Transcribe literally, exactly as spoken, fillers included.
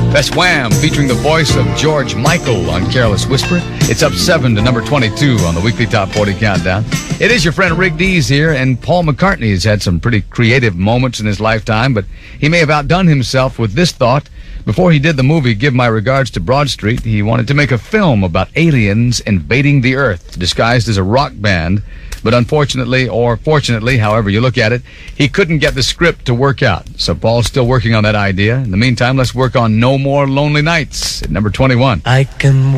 That's Wham! Featuring the voice of George Michael on Careless Whisper. It's up seven to number twenty-two on the weekly Top forty Countdown. It is your friend Rick Dees here, and Paul McCartney has had some pretty creative moments in his lifetime, but he may have outdone himself with this thought. Before he did the movie Give My Regards to Broad Street, he wanted to make a film about aliens invading the Earth, disguised as a rock band. But unfortunately, or fortunately, however you look at it, he couldn't get the script to work out. So Paul's still working on that idea. In the meantime, let's work on No More Lonely Nights at number twenty-one. I can